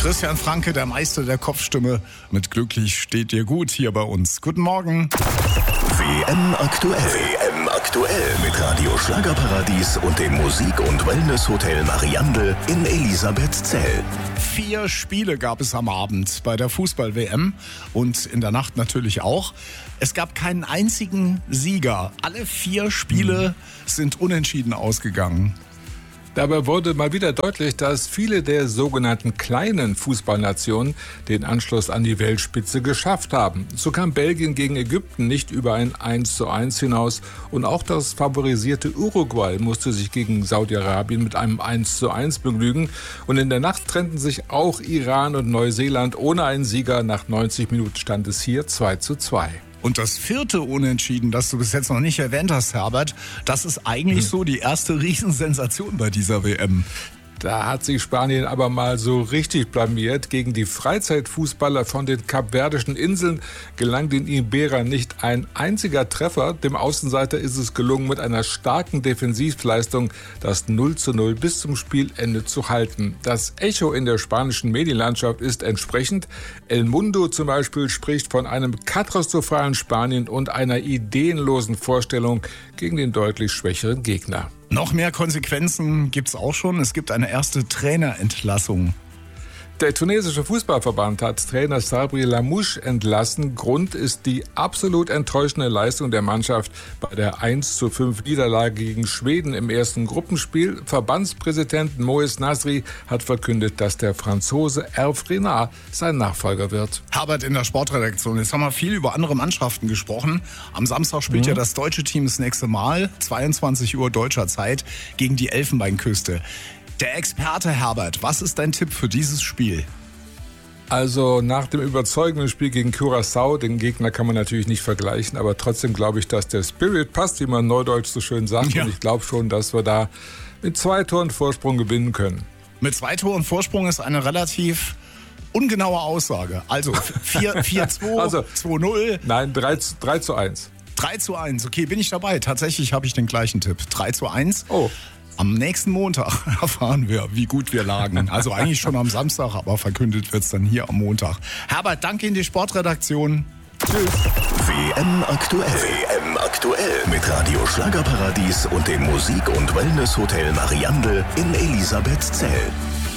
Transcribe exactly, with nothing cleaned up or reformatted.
Christian Franke, der Meister der Kopfstimme, mit Glücklich steht dir gut hier bei uns. Guten Morgen. W M aktuell. W M aktuell mit Radio Schlagerparadies und dem Musik- und Wellness-Hotel Mariandel in Elisabethzell. Vier Spiele gab es am Abend bei der Fußball-W M und in der Nacht natürlich auch. Es gab keinen einzigen Sieger. Alle vier Spiele sind unentschieden ausgegangen. Dabei wurde mal wieder deutlich, dass viele der sogenannten kleinen Fußballnationen den Anschluss an die Weltspitze geschafft haben. So kam Belgien gegen Ägypten nicht über ein eins zu eins hinaus und auch das favorisierte Uruguay musste sich gegen Saudi-Arabien mit einem eins zu eins begnügen. Und in der Nacht trennten sich auch Iran und Neuseeland ohne einen Sieger. Nach neunzig Minuten stand es hier zwei zu zwei. Und das vierte Unentschieden, das du bis jetzt noch nicht erwähnt hast, Herbert, das ist eigentlich hm. so die erste Riesensensation bei dieser W M. Da hat sich Spanien aber mal so richtig blamiert. Gegen die Freizeitfußballer von den Kapverdischen Inseln gelang den Iberern nicht ein einziger Treffer. Dem Außenseiter ist es gelungen, mit einer starken Defensivleistung das null zu null bis zum Spielende zu halten. Das Echo in der spanischen Medienlandschaft ist entsprechend. El Mundo zum Beispiel spricht von einem katastrophalen Spanien und einer ideenlosen Vorstellung gegen den deutlich schwächeren Gegner. Noch mehr Konsequenzen gibt's auch schon. Es gibt eine erste Trainerentlassung. Der tunesische Fußballverband hat Trainer Sabri Lamouche entlassen. Grund ist die absolut enttäuschende Leistung der Mannschaft bei der eins zu fünf Niederlage gegen Schweden im ersten Gruppenspiel. Verbandspräsident Moïse Nasri hat verkündet, dass der Franzose Hervé Renard sein Nachfolger wird. Herbert in der Sportredaktion. Jetzt haben wir viel über andere Mannschaften gesprochen. Am Samstag spielt mhm. ja das deutsche Team das nächste Mal, zweiundzwanzig Uhr deutscher Zeit, gegen die Elfenbeinküste. Der Experte Herbert, was ist dein Tipp für dieses Spiel? Also nach dem überzeugenden Spiel gegen Curaçao, den Gegner kann man natürlich nicht vergleichen, aber trotzdem glaube ich, dass der Spirit passt, wie man neudeutsch so schön sagt. Ja. Und ich glaube schon, dass wir da mit zwei Toren Vorsprung gewinnen können. Mit zwei Toren Vorsprung ist eine relativ ungenaue Aussage. Also vier zwei, also, zwei null. Nein, drei zu eins. drei zu eins, okay, bin ich dabei. Tatsächlich habe ich den gleichen Tipp. drei zu eins. Oh. Am nächsten Montag erfahren wir, wie gut wir lagen. Also eigentlich schon am Samstag, aber verkündet wird es dann hier am Montag. Herbert, danke in die Sportredaktion. Tschüss. W M aktuell. W M aktuell mit Radio Schlagerparadies und dem Musik- und Wellness-Hotel Mariandel in Elisabethzell.